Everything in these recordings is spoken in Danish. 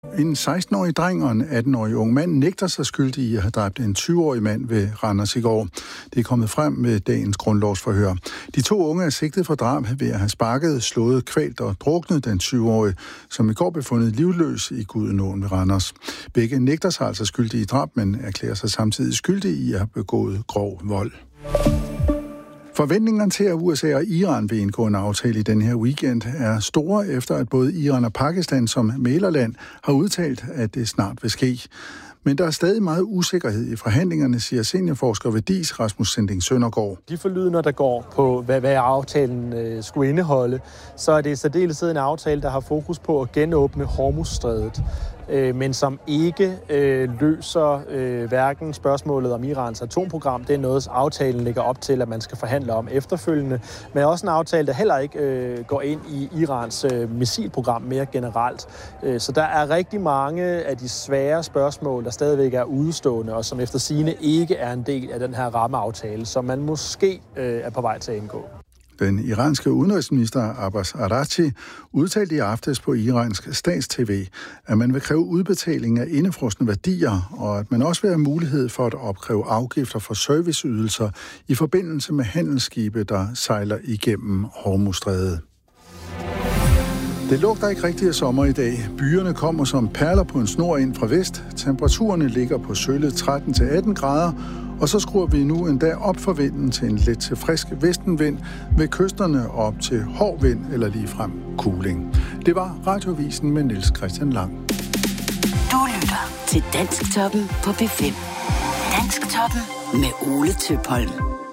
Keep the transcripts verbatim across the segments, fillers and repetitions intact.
En seksten-årig dreng og en atten-årig ung mand nægter sig skyldig i at have dræbt en tyve-årig mand ved Randers i går. Det er kommet frem med dagens grundlovsforhør. De to unge er sigtet for drab ved at have sparket, slået, kvalt og druknet den tyve-årige, som i går blev fundet livløs i Gudenåen ved Randers. Begge nægter sig altså skyldige i drab, men erklærer sig samtidig skyldige i at have begået grov vold. Forventningerne til, at U S A og Iran vil indgå en aftale i den her weekend, er store efter, at både Iran og Pakistan som mæglerland har udtalt, at det snart vil ske. Men der er stadig meget usikkerhed i forhandlingerne, siger seniorforsker ved D I S, Rasmus Sinding Søndergaard. De forlydender, der går på, hvad, hvad aftalen øh, skulle indeholde, så er det i særdeleshed en aftale, der har fokus på at genåbne Hormuzstrædet, øh, men som ikke øh, løser øh, hverken spørgsmålet om Irans atomprogram. Det er noget, aftalen lægger op til, at man skal forhandle om efterfølgende, men også en aftale, der heller ikke øh, går ind i Irans øh, missilprogram mere generelt. Øh, så der er rigtig mange af de svære spørgsmål, der stadigvæk er udestående, og som efter sigende ikke er en del af den her rammeaftale, som man måske øh, er på vej til at indgå. Den iranske udenrigsminister Abbas Araghchi udtalte i aftes på iransk stats-tv, at man vil kræve udbetaling af indefrosne værdier, og at man også vil have mulighed for at opkræve afgifter for serviceydelser i forbindelse med handelsskibe, der sejler igennem Hormuzstrædet. Det lugter ikke rigtig af sommer i dag. Byerne kommer som perler på en snor ind fra vest. Temperaturerne ligger på sølle tretten til atten grader, og så skruer vi nu endda op for vinden til en let til frisk vestenvind, ved kysterne op til hård vind eller ligefrem kuling. Det var Radiovisen med Niels Christian Lang. Du lytter til Dansktoppen på P fem. Dansktoppen med Ole Tøpholm.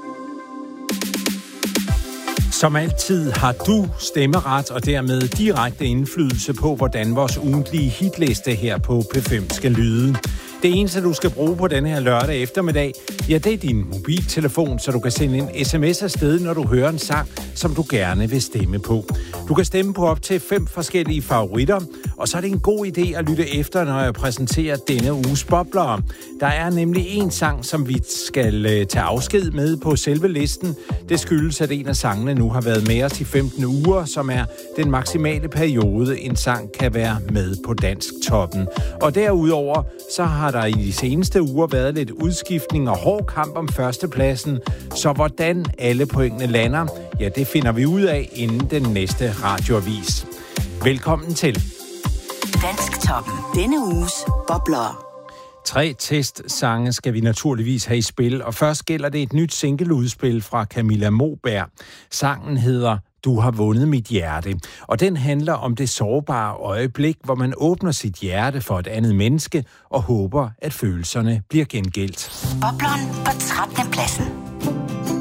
Som altid har du stemmeret og dermed direkte indflydelse på, hvordan vores ugentlige hitliste her på P fem skal lyde. Det eneste, du skal bruge på denne her lørdag eftermiddag, ja, det er din mobiltelefon, så du kan sende en sms afsted, når du hører en sang, som du gerne vil stemme på. Du kan stemme på op til fem forskellige favoritter, og så er det en god idé at lytte efter, når jeg præsenterer denne uges boblere. Der er nemlig en sang, som vi skal tage afsked med på selve listen. Det skyldes, at en af sangene nu har været med os i femten uger, som er den maksimale periode, en sang kan være med på Dansktoppen. Og derudover, så har der i de seneste uger været lidt udskiftning og hård kamp om førstepladsen, så hvordan alle pointene lander, ja, det finder vi ud af inden den næste radioavis. Velkommen til Dansktoppen. Denne uges bobler. Tre testsange skal vi naturligvis have i spil, og først gælder det et nyt singleudspil fra Camilla Moberg. Sangen hedder Du har vundet mit hjerte, og den handler om det sårbare øjeblik, hvor man åbner sit hjerte for et andet menneske og håber, at følelserne bliver gengældt. Bobleren på trettende pladsen.